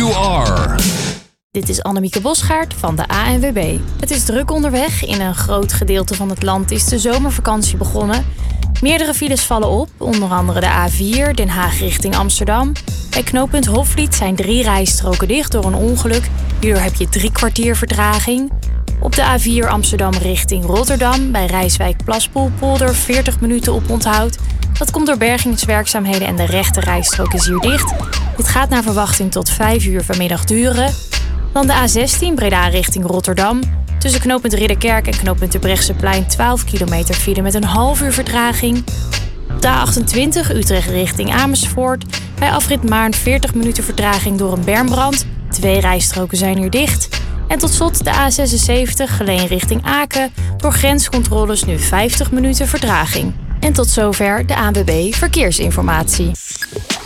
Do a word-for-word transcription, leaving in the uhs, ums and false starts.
you are. Dit is Annemieke Bosgaard van de A N W B. Het is druk onderweg. In een groot gedeelte van het land is de zomervakantie begonnen. Meerdere files vallen op, onder andere de A vier, Den Haag richting Amsterdam. Bij knooppunt Hofvliet zijn drie rijstroken dicht door een ongeluk. Hierdoor heb je drie kwartier vertraging. Op de A vier Amsterdam richting Rotterdam, bij Rijswijk-Plaspoelpolder veertig minuten op onthoud. Dat komt door bergingswerkzaamheden en de rechte rijstrook is hier dicht. Dit gaat naar verwachting tot vijf uur vanmiddag duren. Dan de A zestien Breda richting Rotterdam. Tussen knooppunt Ridderkerk en knooppunt Terbrechtseplein twaalf kilometer file met een half uur vertraging. Op de A achtentwintig Utrecht richting Amersfoort. Bij afrit Maarn veertig minuten vertraging door een bermbrand. Twee rijstroken zijn hier dicht. En tot slot de A zesenzeventig Geleen richting Aken. Door grenscontroles nu vijftig minuten vertraging. En tot zover de A N W B Verkeersinformatie.